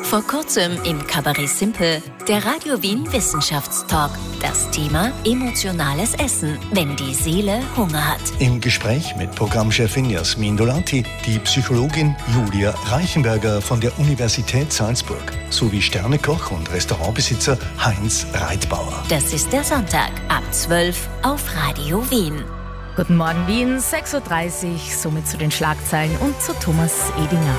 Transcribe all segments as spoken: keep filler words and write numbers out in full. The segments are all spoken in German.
Vor kurzem im Kabarett Simpel, der Radio Wien Wissenschaftstalk. Das Thema emotionales Essen, wenn die Seele Hunger hat. Im Gespräch mit Programmchefin Jasmin Dolanti, die Psychologin Julia Reichenberger von der Universität Salzburg sowie Sternekoch und Restaurantbesitzer Heinz Reitbauer. Das ist der Sonntag ab zwölf auf Radio Wien. Guten Morgen Wien, sechs Uhr dreißig, somit zu den Schlagzeilen und zu Thomas Edinger.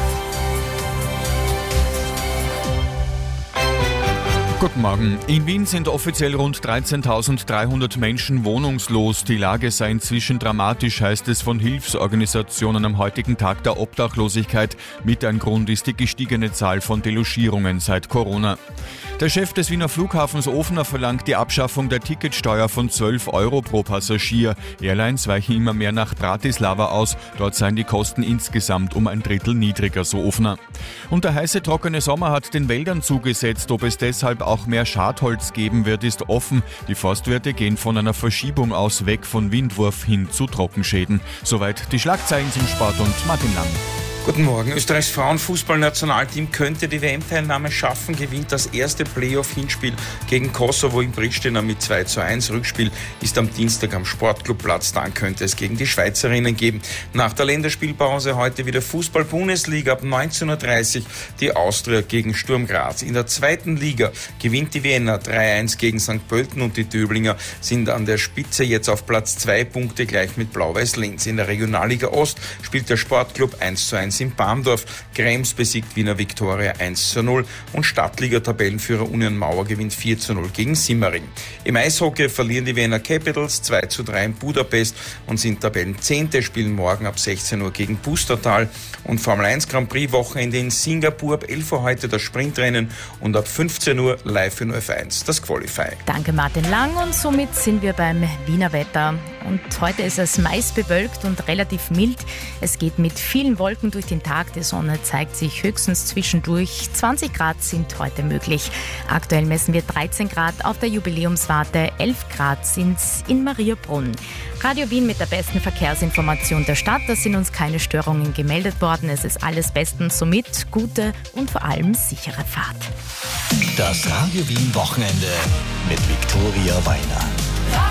Guten Morgen. In Wien sind offiziell rund dreizehntausenddreihundert Menschen wohnungslos. Die Lage sei inzwischen dramatisch, heißt es von Hilfsorganisationen am heutigen Tag der Obdachlosigkeit. Mit ein Grund ist die gestiegene Zahl von Delogierungen seit Corona. Der Chef des Wiener Flughafens Ofner verlangt die Abschaffung der Ticketsteuer von zwölf Euro pro Passagier. Airlines weichen immer mehr nach Bratislava aus. Dort seien die Kosten insgesamt um ein Drittel niedriger, so Ofner. Und der heiße, trockene Sommer hat den Wäldern zugesetzt. Ob es deshalb auch mehr Schadholz geben wird, ist offen. Die Forstwirte gehen von einer Verschiebung aus weg von Windwurf hin zu Trockenschäden. Soweit die Schlagzeilen zum Sport und Martin Lang. Guten Morgen. Österreichs Frauenfußballnationalteam könnte die W M-Teilnahme schaffen, gewinnt das erste Playoff-Hinspiel gegen Kosovo in Pristina mit zwei zu eins. Rückspiel ist am Dienstag am Sportclubplatz. Dann könnte es gegen die Schweizerinnen geben. Nach der Länderspielpause heute wieder Fußball-Bundesliga ab neunzehn Uhr dreißig. Die Austria gegen Sturm Graz. In der zweiten Liga gewinnt die Wiener drei eins gegen Sankt Pölten und die Döblinger sind an der Spitze jetzt auf Platz zwei Punkte gleich mit Blau-Weiß Linz. In der Regionalliga Ost spielt der Sportclub eins zu eins in Barndorf. Krems besiegt Wiener Viktoria eins zu null und Stadtliga-Tabellenführer Union Mauer gewinnt vier zu null gegen Simmering. Im Eishockey verlieren die Wiener Capitals zwei zu drei in Budapest und sind Tabellenzehnte, spielen morgen ab sechzehn Uhr gegen Pustertal. Und Formel eins Grand Prix Wochenende in Singapur, ab elf Uhr heute das Sprintrennen und ab fünfzehn Uhr live in U F eins das Qualify. Danke Martin Lang und somit sind wir beim Wiener Wetter. Und heute ist es meist bewölkt und relativ mild. Es geht mit vielen Wolken durch den Tag. Die Sonne zeigt sich höchstens zwischendurch. zwanzig Grad sind heute möglich. Aktuell messen wir dreizehn Grad auf der Jubiläumswarte. elf Grad sind's in Mariabrunn. Radio Wien mit der besten Verkehrsinformation der Stadt. Da sind uns keine Störungen gemeldet worden. Es ist alles bestens, somit gute und vor allem sichere Fahrt. Das Radio Wien Wochenende mit Viktoria Weiner.